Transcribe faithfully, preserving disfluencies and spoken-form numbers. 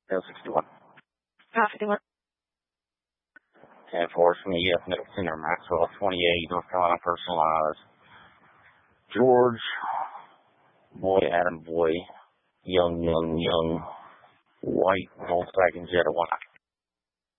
L sixty-one. Five fifty-one. ten four from the E F Middle Center, Maxwell, twenty-eight, North Carolina, personalized. George, boy, Adam, boy, young, young, young, white Volkswagen Jetta one.